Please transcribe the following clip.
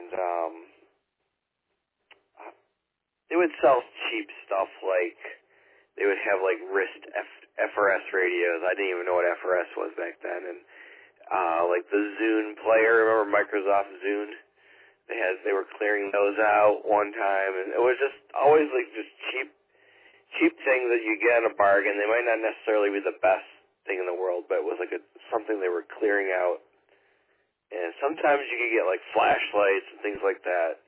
and they would sell cheap stuff, like they would have like wrist FRS radios. I didn't even know what FRS was back then, and like the Zune player. Remember Microsoft Zune? They were clearing those out one time, and it was just always like just cheap things that you get in a bargain. They might not necessarily be the best thing in the world, but it was like something they were clearing out. And sometimes you could get like flashlights and things like that.